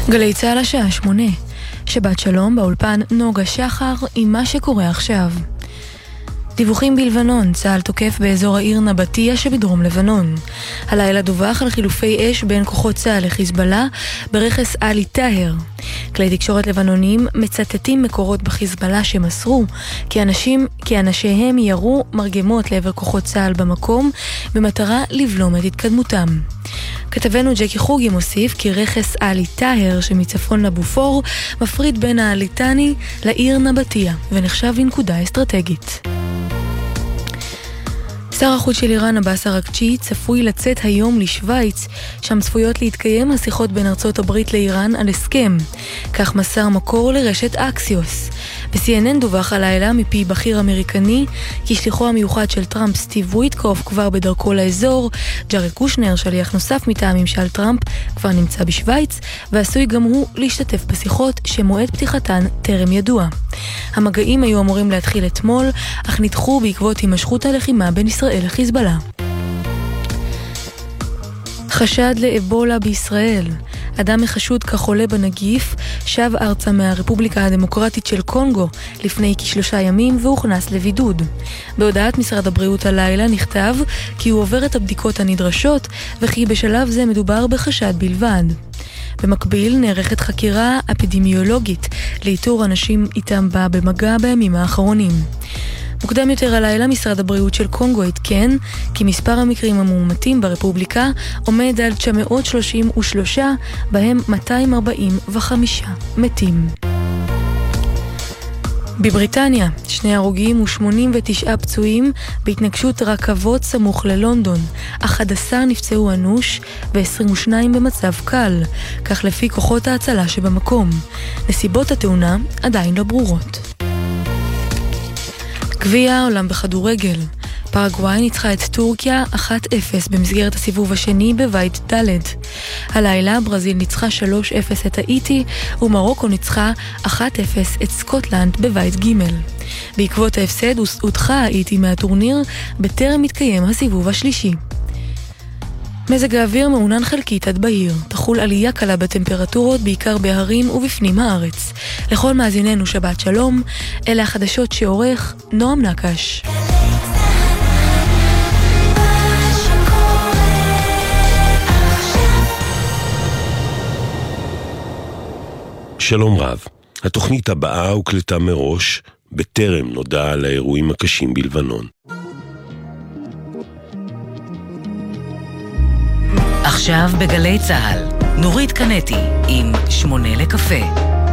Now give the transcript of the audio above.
גלי צהל השעה 8. שבת שלום, באולפן נוגה שחר עם מה שקורה עכשיו. דיווחים בלבנון, צהל תוקף באזור העיר נבטיה שבדרום לבנון. הלילה דווח על חילופי אש בין כוחות צהל לחיזבאללה ברכס אלי טאהר. כלי תקשורת לבנונים מצטטים מקורות בחיזבאללה שמסרו כי אנשיהם ירו מרגמות לעבר כוחות צהל במקום במטרה לבלום את התקדמותם. כתבנו ג'קי חוגי מוסיף כי רכס אלי טאהר שמצפון לבופור מפריד בין האליטני לעיר נבטיה ונחשב לנקודה אסטרטגית. שר החוץ של איראן עבאס אראגצ'י צפוי לצאת היום לשוויץ, שם צפויות להתקיים השיחות בין ארצות הברית לאיראן על הסכם. כך מסר מקור לרשת אקסיוס. ב-CNN דווח הלילה מפי בכיר אמריקני כי שליחו המיוחד של טראמפ סטיב וויטקוף כבר בדרכו לאזור. ג'ארד קושנר, שליח נוסף מטעם ממשל טראמפ, כבר נמצא בשוויץ ועשוי גם הוא להשתתף בשיחות שמועד פתיחתן טרם ידוע. המגעים היו אמורים להתחיל אתמול, אך נדחו בעקבות הימשכות הלחימה בין ישראל לחיזבאללה. חשד לאבולה בישראל. אדם מחשוד כחולה בנגיף שב ארצה מהרפובליקה הדמוקרטית של קונגו לפני כ3 ימים והוכנס לבידוד. בהודעת משרד הבריאות הלילה נכתב כי הוא עובר את הבדיקות הנדרשות וכי בשלב זה מדובר בחשד בלבד. במקביל נערכת חקירה אפידמיולוגית לאיתור אנשים איתם בא במגע בימים האחרונים. מוקדם יותר הלילה משרד הבריאות של קונגו התקן כי מספר המקרים המאומתים ברפובליקה עומד על 933, בהם 245 מתים. בבריטניה, 2 הרוגים ו89 פצועים בהתנגשות רכבות סמוך ללונדון. 11 נפצעו אנוש ו22 במצב קל, כך לפי כוחות ההצלה שבמקום. נסיבות התאונה עדיין לא ברורות. גביע העולם בכדורגל. פרגוואי ניצחה את טורקיה 1-0 במסגרת הסיבוב השני בבית ד'. הלילה ברזיל ניצחה 3-0 את האיטי ומרוקו ניצחה 1-0 את סקוטלנד בבית ג'. בעקבות ההפסד הודחה האיטי מהטורניר בטרם מתקיים הסיבוב השלישי. מזג האוויר מעונן חלקית עד בהיר. תחול עלייה קלה בטמפרטורות בעיקר בהרים ובפנים הארץ. לכל מאזיננו שבת שלום, אלה החדשות שעורך נועם נקש. שלום רב. התוכנית הבאה הוקלטה מראש בטרם נודע על האירועים הקשים בלבנון. עכשיו בגלי צהל, נורית קנטי עם 8 לקפה.